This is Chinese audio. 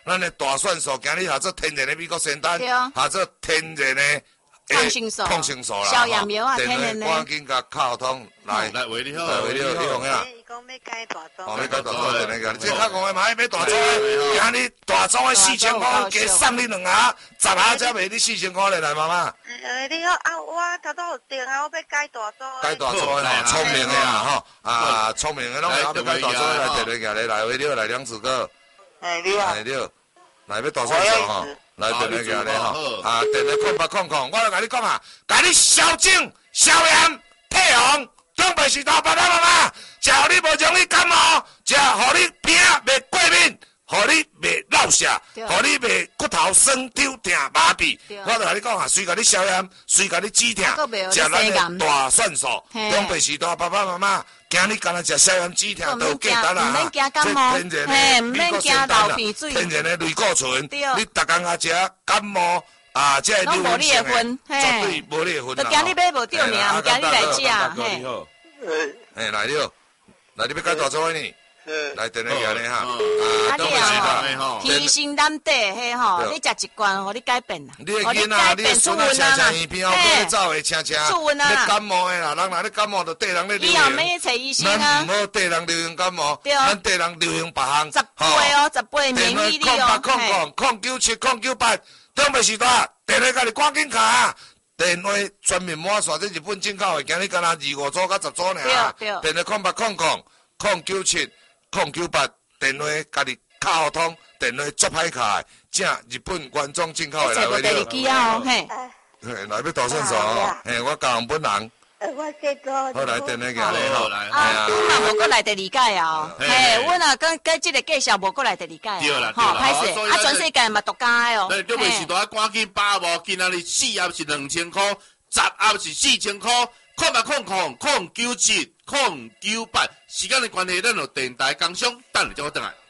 咱的大蒜素，今日下做天然的美国仙丹，下做天然的抗生素啦， 消炎苗啊，天然的。 赶紧甲靠通来为你好， 为你用呀。 伊讲要改大组， 要改大组天然个，这较讲的嘛，要大组的，今日大组的4000块，加送你2盒，10盒才卖你4000块咧，来妈妈。 你好啊，我头拄有订啊，我要改大组。 改大组的吼，聪明的啊吼，聪明的拢要改大组的来摕来个来为了来2次个。 你好。 来要大蒜素吼，来摕来个咧吼，摕来控，我来甲你讲啊，甲你消肿、消炎、退红，准备是大爸爸妈妈，食互你无容易感冒，食互你鼻袂过敏，互你袂落痧，互你袂骨头酸抽疼麻痹。我来甲你讲啊，随甲你消炎，随甲你止疼，食咱的大蒜素，准备是大爸爸妈妈。今日干那食消炎止疼都有价值啦哈，这天然的美国仙丹啦，天然的类固醇，你逐工啊食感冒啊，这流行性的，绝对无你的份啦。 就今日买无着尔，唔今日来食， 嘿，来了，来你要改大组呢？来等下个呢哈， 都袂是吼，提心胆地嘿吼，你食一罐，互你改变啦， 你的囡仔，你的孙仔请请医边后过走的请请，你感冒的啦，人若你感冒就缀人咧流行， 以后免找医生啊， 咱唔好缀人流行感冒，咱缀人流行别项。 10倍哦，10倍免疫力哦， 控97控98，准备时代，电话甲你赶紧卡。电话全面满线，这日本进口的，今日敢若25组甲10组尔。电话控97控98，电话甲你卡通，电话足歹卡，正日本原装进口的来回了。来要大蒜素哦，嘿，我教人本人。 我这个。 好来，电话甲你好来。 啊，嘛无过来第2届啊，嘿，阮啊跟这个介绍无过来第2届。 对啦， 好，歹势，啊，全世界嘛独家的哦。 对，准备时代赶紧把无，今仔日4盒是2000块，10盒是4000块。控97控98，时间的关系，咱就电台工商，等你再回来。